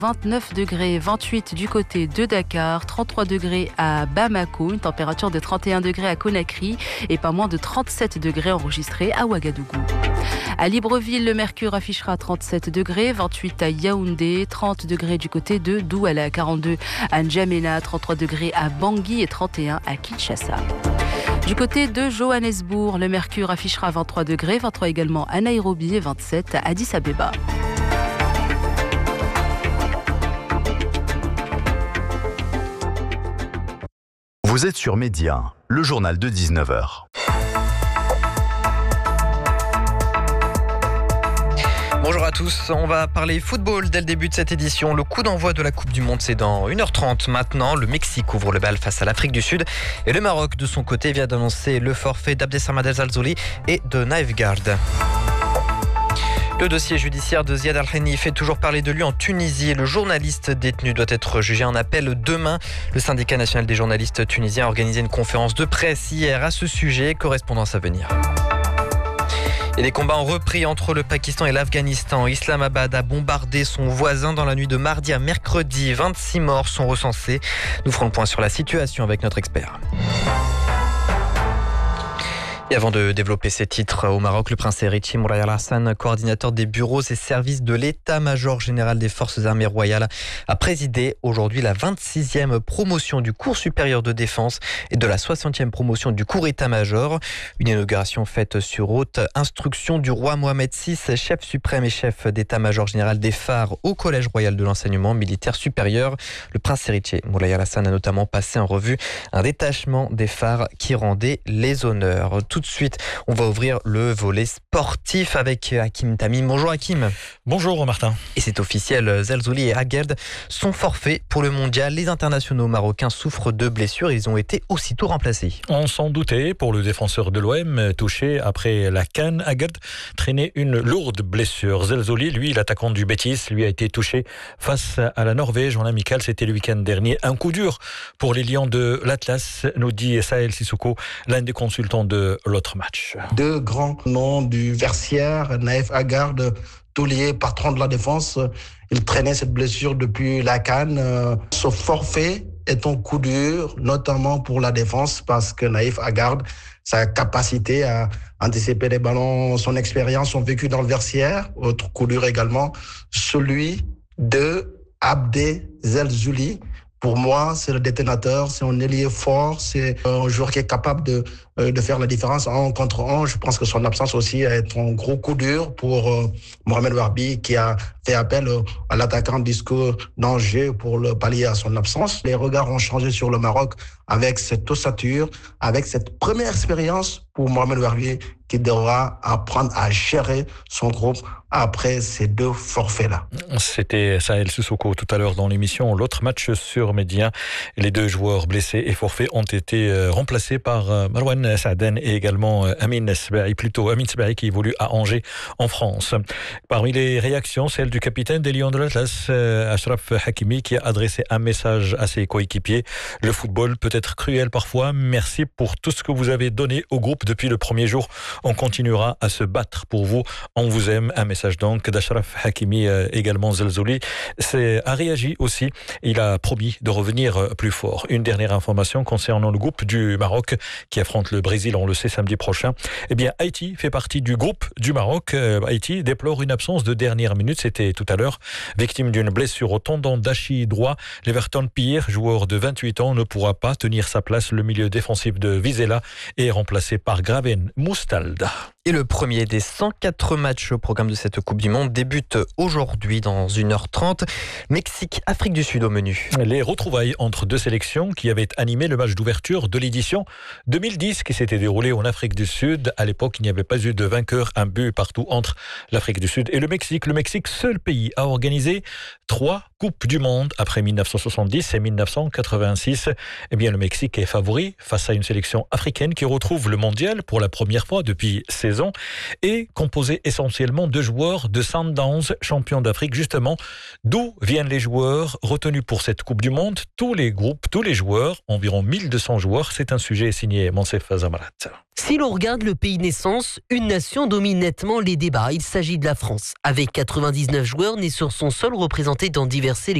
29 degrés, 28 du côté de Dakar, 33 degrés à Bamako, une température de 31 degrés à Conakry et pas moins de 37 degrés enregistrés à Ouagadougou. À Libreville, le mercure affichera 37 degrés, 28 à Yaoundé, 30 degrés du côté de Douala, 42 à N'Djamena, 33 degrés à Bangui et 31 à Kinshasa. Du côté de Johannesburg, le mercure affichera 23 degrés, 23 également à Nairobi et 27 à Addis Abeba. Vous êtes sur Média, le journal de 19h. Bonjour à tous, on va parler football dès le début de cette édition. Le coup d'envoi de la Coupe du Monde, c'est dans 1h30 maintenant. Le Mexique ouvre le bal face à l'Afrique du Sud. Et le Maroc, de son côté, vient d'annoncer le forfait d'Abdessamad El Zalzouli et de Naïf Gard. Le dossier judiciaire de Ziad Al-Henni fait toujours parler de lui en Tunisie. Le journaliste détenu doit être jugé en appel demain. Le syndicat national des journalistes tunisiens a organisé une conférence de presse hier à ce sujet. Correspondance à venir. Et les combats ont repris entre le Pakistan et l'Afghanistan. Islamabad a bombardé son voisin dans la nuit de mardi à mercredi. 26 morts sont recensés. Nous ferons le point sur la situation avec notre expert. Et avant de développer ces titres au Maroc, le prince héritier Moulay Al-Hassan, coordinateur des bureaux et services de l'état-major général des forces armées royales, a présidé aujourd'hui la 26e promotion du cours supérieur de défense et de la 60e promotion du cours état-major. Une inauguration faite sur haute instruction du roi Mohamed VI, chef suprême et chef d'état-major général des phares au Collège royal de l'enseignement militaire supérieur. Le prince héritier Moulay Al-Hassan a notamment passé en revue un détachement des phares qui rendait les honneurs. Tout de suite, on va ouvrir le volet sportif avec Hakim Tamim. Bonjour Hakim. Bonjour Martin. Et c'est officiel, Zalzouli et Aguerd sont forfaits pour le mondial. Les internationaux marocains souffrent de blessures. Ils ont été aussitôt remplacés. On s'en doutait pour le défenseur de l'OM, touché après la CAN. Aguerd traînait une lourde blessure. Zalzouli, lui, l'attaquant du Betis, lui a été touché face à la Norvège en amical. C'était le week-end dernier. Un coup dur pour les Lions de l'Atlas, nous dit Sahel Sissoko, l'un des consultants de l'autre match. Deux grands noms du Versière, Naïf Aguerd, taulier, patron de la défense. Il traînait cette blessure depuis la CAN. Ce forfait est un coup dur, notamment pour la défense, parce que Naïf Aguerd, sa capacité à anticiper les ballons, son expérience, son vécu dans le Versière. Autre coup dur également, celui de Abdé Zalzouli. Pour moi, c'est le détonateur, c'est un ailier fort, c'est un joueur qui est capable de faire la différence en 1 contre 1. Je pense que son absence aussi est un gros coup dur pour Mohamed Warbi, qui a fait appel à l'attaquant Disco d'Angers pour le pallier à son absence. Les regards ont changé sur le Maroc avec cette ossature, avec cette première expérience pour Mohamed Warbi, qui devra apprendre à gérer son groupe après ces deux forfaits-là. C'était Sahel Sissoko tout à l'heure dans l'émission. L'autre match sur Média, les deux joueurs blessés et forfaits ont été remplacés par Marwan Saaden et également Amin Sbahi qui évolue à Angers en France. Parmi les réactions, celle du capitaine des Lions de l'Atlas, Achraf Hakimi, qui a adressé un message à ses coéquipiers. Le football peut être cruel parfois. Merci pour tout ce que vous avez donné au groupe depuis le premier jour. On continuera à se battre pour vous. On vous aime. Un message donc d'Achraf Hakimi, également Zalzouli, a réagi aussi. Il a promis de revenir plus fort. Une dernière information concernant le groupe du Maroc qui affronte le Brésil, on le sait, samedi prochain. Eh bien, Haïti fait partie du groupe du Maroc. Haïti déplore une absence de dernière minute. C'était tout à l'heure. Victime d'une blessure au tendon d'Achille droit, Leverton Pire, joueur de 28 ans, ne pourra pas tenir sa place. Le milieu défensif de Vizela est remplacé par Graven Moustalda. Et le premier des 104 matchs au programme de cette Coupe du Monde débute aujourd'hui dans 1h30. Mexique, Afrique du Sud au menu. Les retrouvailles entre deux sélections qui avaient animé le match d'ouverture de l'édition 2010 qui s'était déroulée en Afrique du Sud. À l'époque, il n'y avait pas eu de vainqueur, un but partout entre l'Afrique du Sud et le Mexique. Le Mexique, seul pays à organiser 3 Coupes du Monde après 1970 et 1986. Eh bien, le Mexique est favori face à une sélection africaine qui retrouve le mondial pour la première fois depuis 16 ans et composé essentiellement de joueurs de Sundowns, champions d'Afrique. Justement, d'où viennent les joueurs retenus pour cette Coupe du Monde? Tous les groupes, tous les joueurs, environ 1200 joueurs. C'est un sujet signé Monsef Zamarat. Si l'on regarde le pays naissance, une nation domine nettement les débats. Il s'agit de la France, avec 99 joueurs nés sur son sol représentés dans divers bouleverser les